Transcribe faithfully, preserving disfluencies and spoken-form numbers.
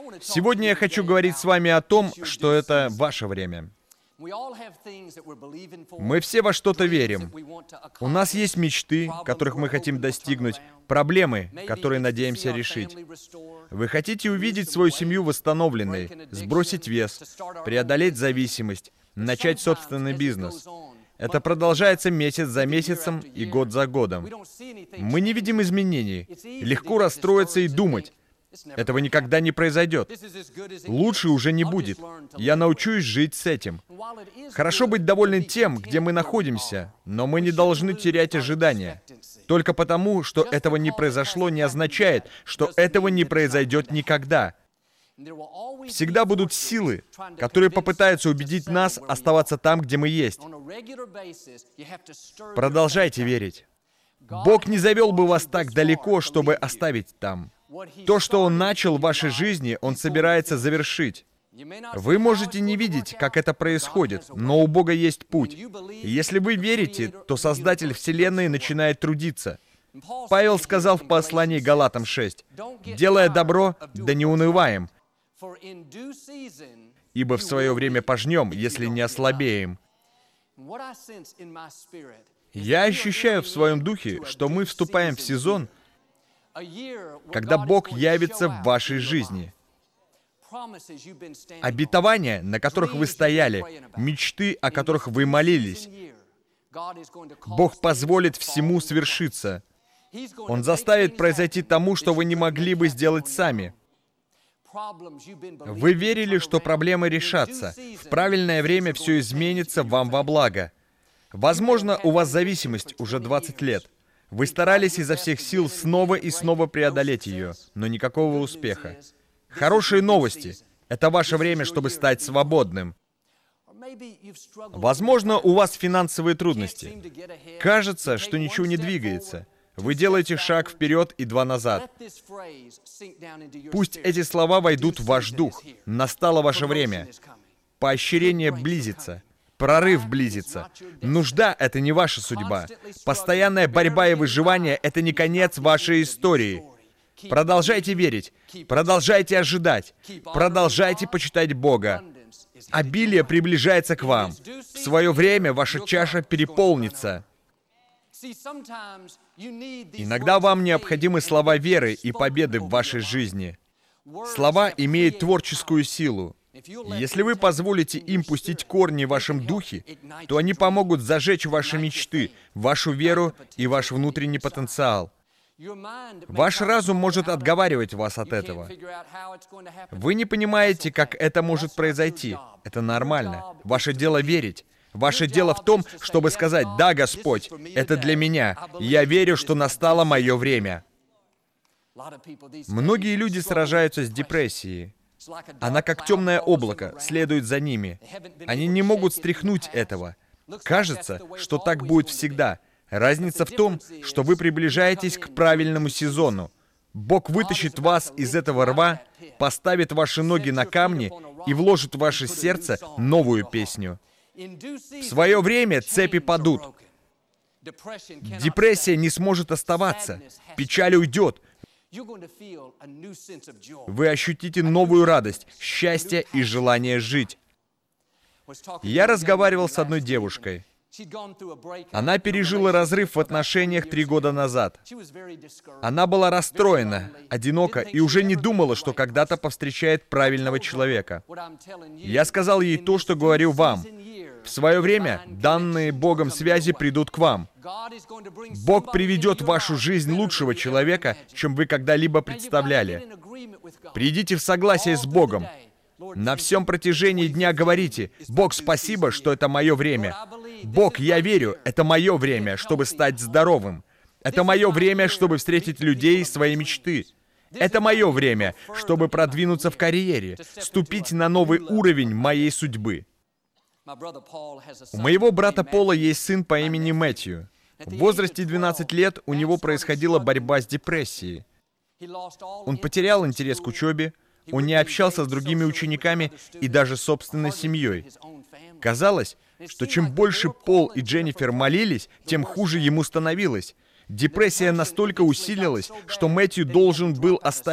Сегодня я хочу говорить с вами о том, что это ваше время. Мы все во что-то верим. У нас есть мечты, которых мы хотим достигнуть, проблемы, которые надеемся решить. Вы хотите увидеть свою семью восстановленной, сбросить вес, преодолеть зависимость, начать собственный бизнес. Это продолжается месяц за месяцем и год за годом. Мы не видим изменений. Легко расстроиться и думать: этого никогда не произойдет. Лучше уже не будет. Я научусь жить с этим. Хорошо быть довольны тем, где мы находимся, но мы не должны терять ожидания. Только потому, что этого не произошло, не означает, что этого не произойдет никогда. Всегда будут силы, которые попытаются убедить нас оставаться там, где мы есть. Продолжайте верить. Бог не завел бы вас так далеко, чтобы оставить там. То, что Он начал в вашей жизни, Он собирается завершить. Вы можете не видеть, как это происходит, но у Бога есть путь. И если вы верите, то Создатель Вселенной начинает трудиться. Павел сказал в послании Галатам шесть: «Делая добро, да не унываем, ибо в свое время пожнем, если не ослабеем». Я ощущаю в своем духе, что мы вступаем в сезон, когда Бог явится в вашей жизни. Обетования, на которых вы стояли, мечты, о которых вы молились, Бог позволит всему свершиться. Он заставит произойти тому, что вы не могли бы сделать сами. Вы верили, что проблемы решатся. В правильное время все изменится вам во благо. Возможно, у вас зависимость уже двадцать лет. Вы старались изо всех сил снова и снова преодолеть ее, но никакого успеха. Хорошие новости. Это ваше время, чтобы стать свободным. Возможно, у вас финансовые трудности. Кажется, что ничего не двигается. Вы делаете шаг вперед и два назад. Пусть эти слова войдут в ваш дух. Настало ваше время. Поощрение близится. Прорыв близится. Нужда — это не ваша судьба. Постоянная борьба и выживание — это не конец вашей истории. Продолжайте верить. Продолжайте ожидать. Продолжайте почитать Бога. Обилие приближается к вам. В свое время ваша чаша переполнится. Иногда вам необходимы слова веры и победы в вашей жизни. Слова имеют творческую силу. Если вы позволите им пустить корни в вашем духе, то они помогут зажечь ваши мечты, вашу веру и ваш внутренний потенциал. Ваш разум может отговаривать вас от этого. Вы не понимаете, как это может произойти. Это нормально. Ваше дело верить. Ваше дело в том, чтобы сказать: «Да, Господь, это для меня. Я верю, что настало мое время». Многие люди сражаются с депрессией. Она как темное облако, следует за ними. Они не могут стряхнуть этого. Кажется, что так будет всегда. Разница в том, что вы приближаетесь к правильному сезону. Бог вытащит вас из этого рва, поставит ваши ноги на камни и вложит в ваше сердце новую песню. В свое время цепи падут. Депрессия не сможет оставаться. Печаль уйдет. Вы ощутите новую радость, счастье и желание жить. Я разговаривал с одной девушкой. Она пережила разрыв в отношениях три года назад. Она была расстроена, одинока и уже не думала, что когда-то повстречает правильного человека. Я сказал ей то, что говорю вам. В свое время данные Богом связи придут к вам. Бог приведет в вашу жизнь лучшего человека, чем вы когда-либо представляли. Придите в согласие с Богом. На всем протяжении дня говорите: «Бог, спасибо, что это мое время. Бог, я верю, это мое время, чтобы стать здоровым. Это мое время, чтобы встретить людей своей мечты. Это мое время, чтобы продвинуться в карьере, ступить на новый уровень моей судьбы». У моего брата Пола есть сын по имени Мэтью. В возрасте двенадцати лет у него происходила борьба с депрессией. Он потерял интерес к учебе, он не общался с другими учениками и даже собственной семьей. Казалось, что чем больше Пол и Дженнифер молились, тем хуже ему становилось. Депрессия настолько усилилась, что Мэтью должен был оставить